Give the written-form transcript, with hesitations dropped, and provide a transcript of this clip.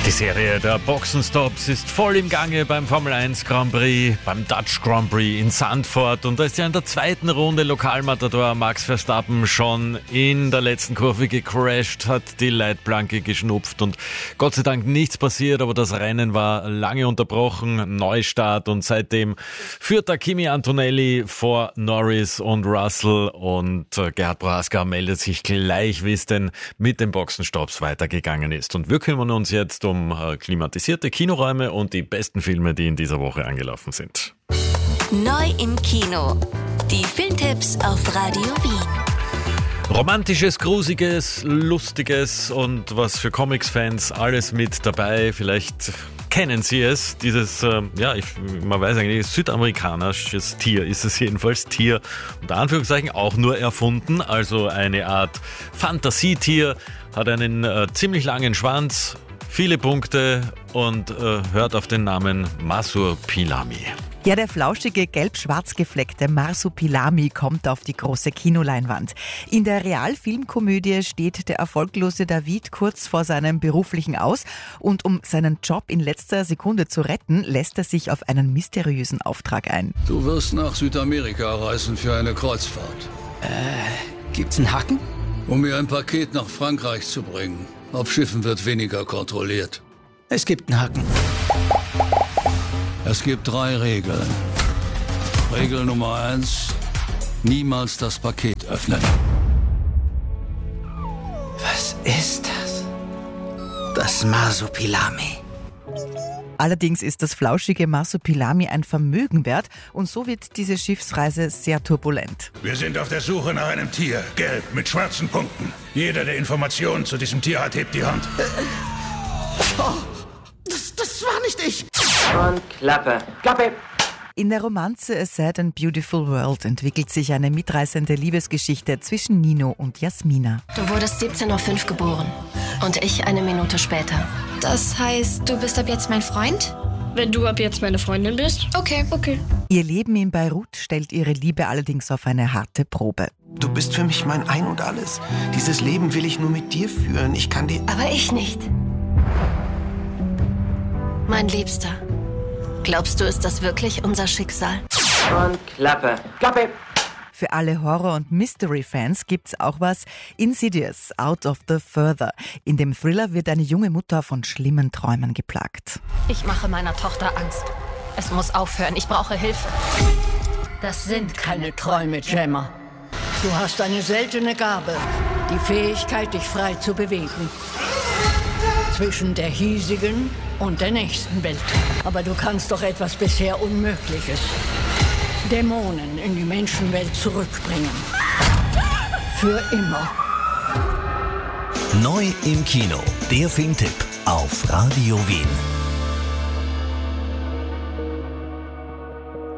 Die Serie der Boxenstops ist voll im Gange beim Formel 1 Grand Prix, beim Dutch Grand Prix in Zandvoort. Und da ist ja in der zweiten Runde Lokalmatador Max Verstappen schon in der letzten Kurve gecrashed, hat die Leitplanke geschnupft und Gott sei Dank nichts passiert, aber das Rennen war lange unterbrochen, Neustart und seitdem führt der Kimi Antonelli vor Norris und Russell und Gerhard Prohaska meldet sich gleich, wie es denn mit den Boxenstops weitergegangen ist. Und wir kümmern uns jetzt um klimatisierte Kinoräume und die besten Filme, die in dieser Woche angelaufen sind. Neu im Kino. Die Filmtipps auf Radio Wien. Romantisches, Grusiges, Lustiges und was für Comics-Fans, alles mit dabei. Vielleicht kennen Sie es, dieses, man weiß eigentlich, südamerikanisches Tier ist es jedenfalls. Tier, unter Anführungszeichen, auch nur erfunden, also eine Art Fantasietier, hat einen ziemlich langen Schwanz, viele Punkte und hört auf den Namen Marsupilami. Ja, der flauschige, gelb-schwarz gefleckte Marsupilami kommt auf die große Kinoleinwand. In der Realfilmkomödie steht der erfolglose David kurz vor seinem beruflichen Aus und um seinen Job in letzter Sekunde zu retten, lässt er sich auf einen mysteriösen Auftrag ein. Du wirst nach Südamerika reisen für eine Kreuzfahrt. Gibt's einen Haken? Um mir ein Paket nach Frankreich zu bringen. Auf Schiffen wird weniger kontrolliert. Es gibt einen Haken. Es gibt 3 Regeln. Regel Nummer 1: niemals das Paket öffnen. Was ist das? Das Marsupilami. Allerdings ist das flauschige Marsupilami ein Vermögen wert und so wird diese Schiffsreise sehr turbulent. Wir sind auf der Suche nach einem Tier, gelb, mit schwarzen Punkten. Jeder, der Informationen zu diesem Tier hat, hebt die Hand. Das war nicht ich. Und Klappe. Klappe! In der Romanze A Sad and Beautiful World entwickelt sich eine mitreißende Liebesgeschichte zwischen Nino und Jasmina. Du wurdest 17:05 Uhr geboren und ich eine Minute später. Das heißt, du bist ab jetzt mein Freund? Wenn du ab jetzt meine Freundin bist? Okay. Ihr Leben in Beirut stellt ihre Liebe allerdings auf eine harte Probe. Du bist für mich mein Ein und Alles. Dieses Leben will ich nur mit dir führen. Ich kann dir... Aber ich nicht. Mein Liebster, glaubst du, ist das wirklich unser Schicksal? Und Klappe. Klappe! Für alle Horror- und Mystery-Fans gibt's auch was: Insidious, Out of the Further. In dem Thriller wird eine junge Mutter von schlimmen Träumen geplagt. Ich mache meiner Tochter Angst. Es muss aufhören, ich brauche Hilfe. Das sind keine Träume, Gemma. Du hast eine seltene Gabe, die Fähigkeit, dich frei zu bewegen. Zwischen der hiesigen und der nächsten Welt. Aber du kannst doch etwas bisher Unmögliches. Dämonen in die Menschenwelt zurückbringen. Für immer. Neu im Kino. Der Filmtipp auf Radio Wien.